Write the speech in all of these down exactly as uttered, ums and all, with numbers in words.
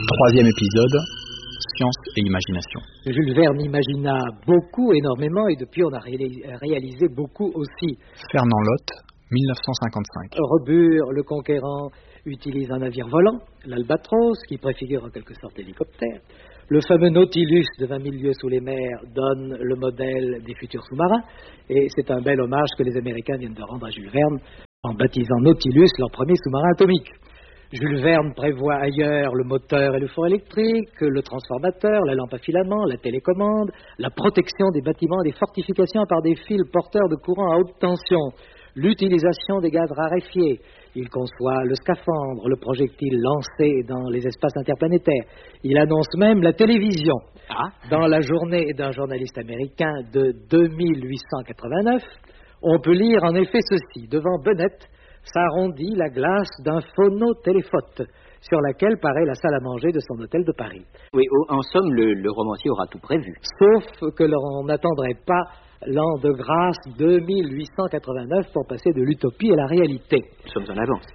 Troisième épisode, science et imagination. Jules Verne imagina beaucoup, énormément, et depuis on a réalisé beaucoup aussi. Fernand Lot, dix-neuf cent cinquante-cinq. Robur, le conquérant, utilise un navire volant, l'Albatros, qui préfigure en quelque sorte l'hélicoptère. Le fameux Nautilus de vingt mille lieues sous les mers donne le modèle des futurs sous-marins, et c'est un bel hommage que les Américains viennent de rendre à Jules Verne en baptisant Nautilus leur premier sous-marin atomique. Jules Verne prévoit ailleurs le moteur et le four électrique, le transformateur, la lampe à filament, la télécommande, la protection des bâtiments et des fortifications par des fils porteurs de courant à haute tension, l'utilisation des gaz raréfiés. Il conçoit le scaphandre, le projectile lancé dans les espaces interplanétaires. Il annonce même la télévision. Ah. Dans la journée d'un journaliste américain de deux mille huit cent quatre-vingt-neuf, on peut lire en effet ceci. Devant Bennett s'arrondit la glace d'un phonotéléphote sur laquelle paraît la salle à manger de son hôtel de Paris. Oui, en somme, le, le romancier aura tout prévu. Sauf que l'on n'attendrait pas l'an de grâce deux mille huit cent quatre-vingt-neuf pour passer de l'utopie à la réalité. Nous sommes en avance.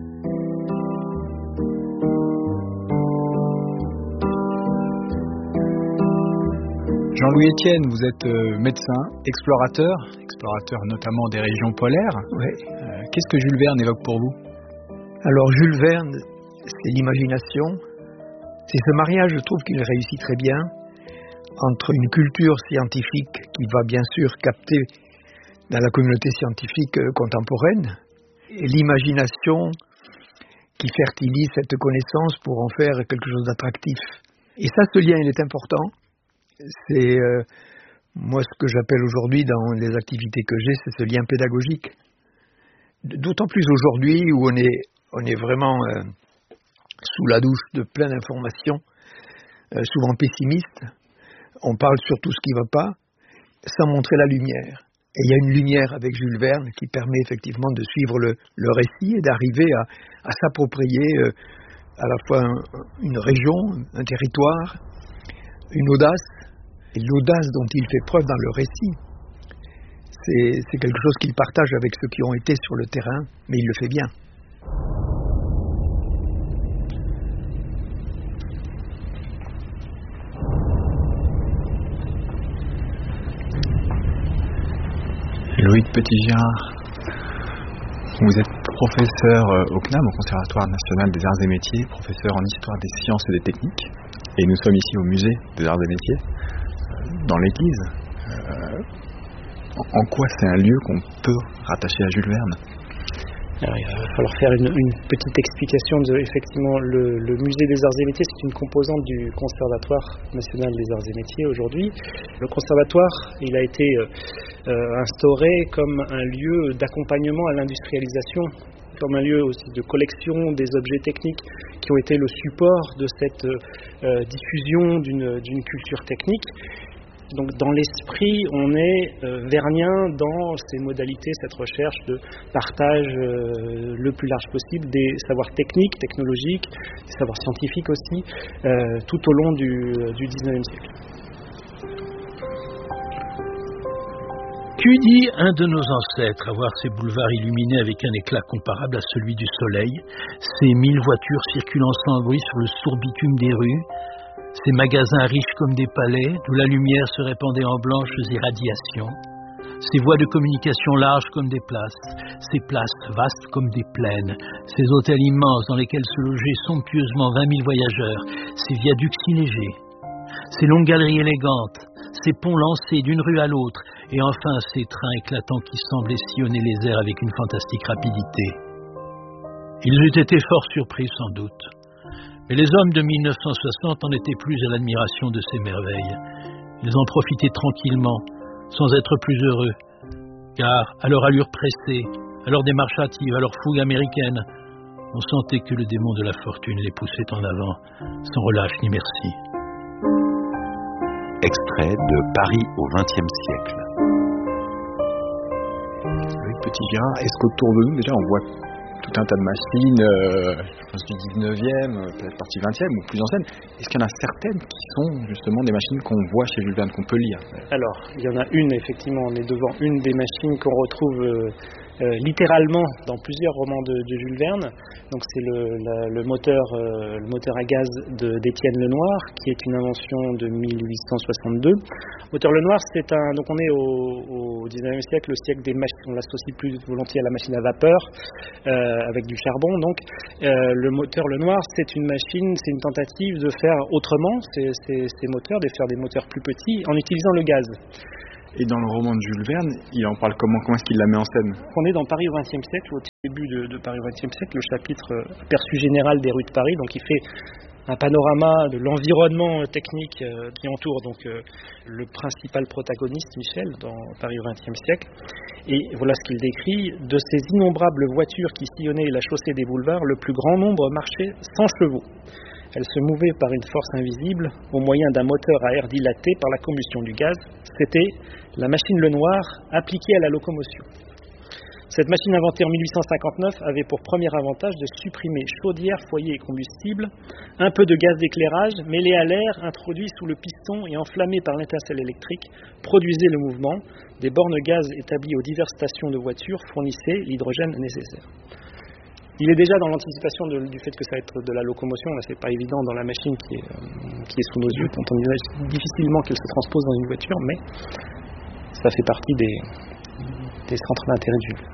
Jean-Louis Etienne, vous êtes euh, médecin, explorateur, explorateur notamment des régions polaires. Oui. Euh, qu'est-ce que Jules Verne évoque pour vous? Alors Jules Verne, c'est l'imagination. C'est ce mariage, je trouve qu'il réussit très bien, entre une culture scientifique qui va bien sûr capter dans la communauté scientifique contemporaine et l'imagination qui fertilise cette connaissance pour en faire quelque chose d'attractif. Et ça, ce lien, il est important. C'est euh, moi ce que j'appelle aujourd'hui dans les activités que j'ai, c'est ce lien pédagogique. D'autant plus aujourd'hui où on est, on est vraiment euh, sous la douche de plein d'informations, euh, souvent pessimistes. On parle sur tout ce qui ne va pas, sans montrer la lumière. Et il y a une lumière avec Jules Verne qui permet effectivement de suivre le, le récit et d'arriver à, à s'approprier euh, à la fois un, une région, un territoire, une audace. Et l'audace dont il fait preuve dans le récit, c'est, c'est quelque chose qu'il partage avec ceux qui ont été sur le terrain, mais il le fait bien. Loïc Petit-Girard, vous êtes professeur au C N A M, au Conservatoire national des arts et métiers, professeur en histoire des sciences et des techniques, et nous sommes ici au musée des arts et métiers, dans l'église. Euh, en quoi c'est un lieu qu'on peut rattacher à Jules Verne? Alors, il va falloir faire une, une petite explication de, effectivement, le, le musée des arts et métiers, c'est une composante du Conservatoire national des arts et métiers aujourd'hui. Le conservatoire, il a été euh, instauré comme un lieu d'accompagnement à l'industrialisation, comme un lieu aussi de collection des objets techniques qui ont été le support de cette euh, diffusion d'une, d'une culture technique. Donc dans l'esprit, on est euh, vernien dans ces modalités, cette recherche de partage euh, le plus large possible des savoirs techniques, technologiques, des savoirs scientifiques aussi, euh, tout au long du, du dix-neuvième siècle. Qu'eût dit un de nos ancêtres à voir ces boulevards illuminés avec un éclat comparable à celui du soleil, ces mille voitures circulant sans bruit sur le sourd bitume des rues, ces magasins riches comme des palais, d'où la lumière se répandait en blanches irradiations, ces voies de communication larges comme des places, ces places vastes comme des plaines, ces hôtels immenses dans lesquels se logeaient somptueusement vingt mille voyageurs, ces viaducs si légers, ces longues galeries élégantes, ces ponts lancés d'une rue à l'autre, et enfin ces trains éclatants qui semblaient sillonner les airs avec une fantastique rapidité. Ils eussent été fort surpris sans doute. Mais les hommes de mille neuf cent soixante en étaient plus à l'admiration de ces merveilles. Ils en profitaient tranquillement, sans être plus heureux, car à leur allure pressée, à leur démarche hâtive, à leur fougue américaine, on sentait que le démon de la fortune les poussait en avant, sans relâche ni merci. Extrait de Paris au vingtième siècle. Avec Petit-Girard, est-ce qu'autour de nous, déjà, on voit tout un tas de machines, euh, je pense du dix-neuvième, peut-être partie vingtième ou plus anciennes. Est-ce qu'il y en a certaines qui sont justement des machines qu'on voit chez Jules Verne, qu'on peut lire? Alors, il y en a une, effectivement, on est devant une des machines qu'on retrouve euh, euh, littéralement dans plusieurs romans de, de Jules Verne. Donc c'est le, la, le, moteur, euh, le moteur à gaz de, d'Étienne Lenoir, qui est une invention de mille huit cent soixante-deux. Moteur Lenoir, c'est un, donc on est au, au dix-neuvième siècle, le siècle des machines, on l'associe plus volontiers à la machine à vapeur, euh, avec du charbon. Donc euh, le moteur Lenoir, c'est une machine, c'est une tentative de faire autrement ces, ces, ces moteurs, de faire des moteurs plus petits en utilisant le gaz. Et dans le roman de Jules Verne, il en parle comment? Comment est-ce qu'il la met en scène? On est dans Paris au vingtième siècle, au début de, de Paris au vingtième siècle, le chapitre euh, aperçu général des rues de Paris. Donc il fait un panorama de l'environnement technique euh, qui entoure donc euh, le principal protagoniste, Michel, dans Paris au vingtième siècle. Et voilà ce qu'il décrit: de ces innombrables voitures qui sillonnaient la chaussée des boulevards, le plus grand nombre marchait sans chevaux. Elle se mouvait par une force invisible, au moyen d'un moteur à air dilaté par la combustion du gaz. C'était la machine Lenoir appliquée à la locomotion. Cette machine inventée en mille huit cent cinquante-neuf avait pour premier avantage de supprimer chaudière, foyer et combustible, un peu de gaz d'éclairage mêlé à l'air introduit sous le piston et enflammé par l'étincelle électrique produisait le mouvement. Des bornes gaz établies aux diverses stations de voitures fournissaient l'hydrogène nécessaire. Il est déjà dans l'anticipation de, du fait que ça va être de la locomotion. Là, c'est pas évident dans la machine qui est, euh, qui est sous nos yeux, dont on imagine difficilement qu'elle se transpose dans une voiture, mais ça fait partie des, des centres d'intérêt de Jules.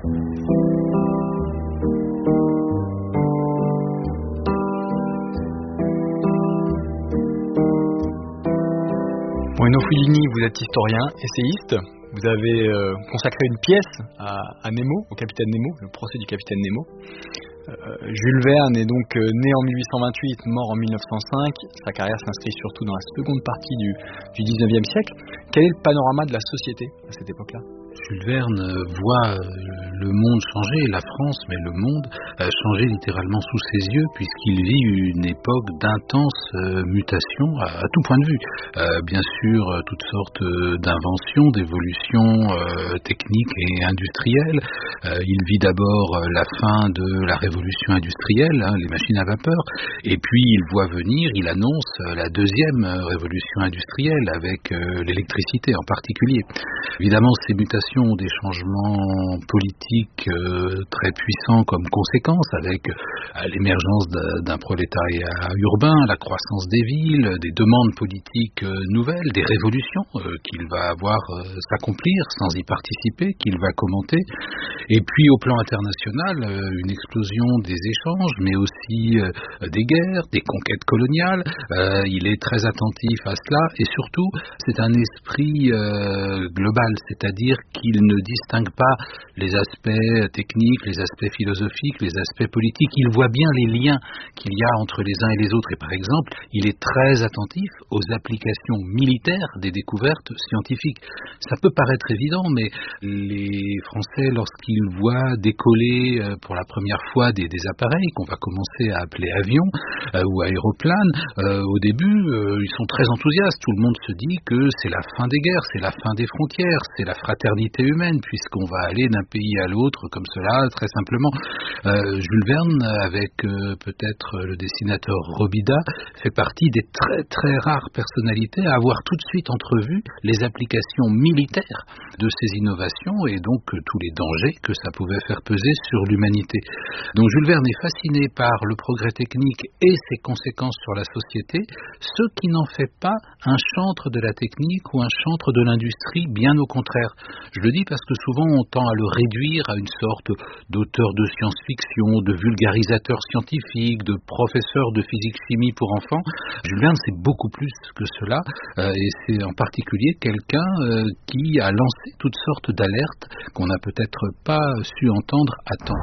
Bruno Fellini, vous êtes historien, essayiste. Vous avez euh, consacré une pièce à, à Nemo, au capitaine Nemo, le procès du capitaine Nemo. Euh, Jules Verne est donc euh, né en mille huit cent vingt-huit, mort en mille neuf cent cinq. Sa carrière s'inscrit surtout dans la seconde partie du, du dix-neuvième siècle. Quel est le panorama de la société à cette époque-là? Jules Verne voit le monde changer, la France, mais le monde changer littéralement sous ses yeux, puisqu'il vit une époque d'intense mutation à, à tout point de vue. Euh, bien sûr, toutes sortes d'inventions, d'évolutions euh, techniques et industrielles. Euh, il vit d'abord la fin de la révolution industrielle, hein, les machines à vapeur, et puis il voit venir, il annonce la deuxième révolution industrielle avec euh, l'électricité en particulier. Évidemment, ces mutations ont des changements politiques euh, très puissants comme conséquence, avec euh, l'émergence d'un, d'un prolétariat urbain, la croissance des villes, des demandes politiques euh, nouvelles, des révolutions euh, qu'il va avoir euh, s'accomplir sans y participer, qu'il va commenter. Et puis au plan international, euh, une explosion des échanges, mais aussi euh, des guerres, des conquêtes coloniales. Euh, il est très attentif à cela, et surtout, c'est un esprit euh, global, c'est-à-dire qu'il ne distingue pas les aspects techniques, les aspects philosophiques, les aspects politiques. Il voit bien les liens qu'il y a entre les uns et les autres. Et par exemple, il est très attentif aux applications militaires des découvertes scientifiques. Ça peut paraître évident, mais les Français, lorsqu'ils voient décoller pour la première fois des, des appareils qu'on va commencer à appeler avions euh, ou aéroplanes, euh, au début, euh, ils sont très enthousiastes. Tout le monde se dit que c'est la fin des guerres, c'est la fin des frontières, c'est la fraternité humaine, puisqu'on va aller d'un pays à l'autre comme cela, très simplement. Euh, Jules Verne, avec euh, peut-être le dessinateur Robida, fait partie des très très rares personnalités à avoir tout de suite entrevu les applications militaires de ces innovations et donc euh, tous les dangers que ça pouvait faire peser sur l'humanité. Donc Jules Verne est fasciné par le progrès technique et ses conséquences sur la société, ce qui n'en fait pas un chantre de la technique ou un chantre de l'industrie, bien au contraire. Je le dis parce que souvent on tend à le réduire à une sorte d'auteur de science-fiction, de vulgarisateur scientifique, de professeur de physique-chimie pour enfants. Jules Verne, c'est beaucoup plus que cela, euh, et c'est en particulier quelqu'un euh, qui a lancé toutes sortes d'alertes qu'on n'a peut-être pas su entendre à temps.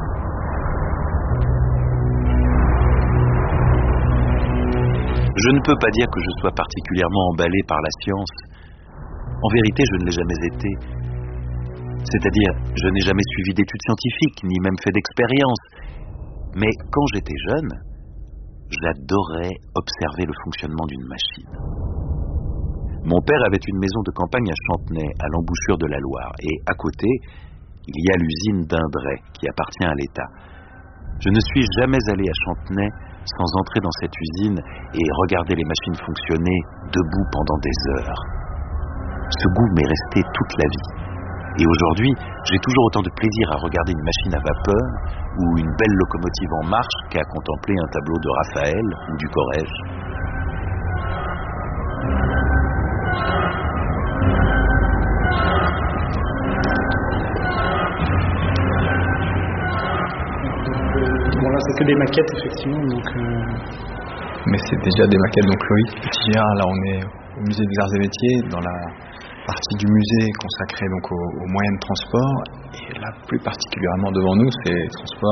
Je ne peux pas dire que je sois particulièrement emballé par la science. En vérité, je ne l'ai jamais été. C'est-à-dire, je n'ai jamais suivi d'études scientifiques, ni même fait d'expériences. Mais quand j'étais jeune, j'adorais observer le fonctionnement d'une machine. Mon père avait une maison de campagne à Chantenay, à l'embouchure de la Loire, et à côté, il y a l'usine d'Indray, qui appartient à l'État. Je ne suis jamais allé à Chantenay sans entrer dans cette usine et regarder les machines fonctionner debout pendant des heures. Ce goût m'est resté toute la vie. Et aujourd'hui, j'ai toujours autant de plaisir à regarder une machine à vapeur ou une belle locomotive en marche qu'à contempler un tableau de Raphaël ou du Corrège. Bon, là, c'est que des maquettes, effectivement. Donc, euh... Mais c'est déjà des maquettes. Donc, Loïc Petit-Gérard, là, on est au Musée des Arts et Métiers, dans la partie du musée consacrée donc aux, aux moyens de transport. Et là, plus particulièrement devant nous, c'est les transports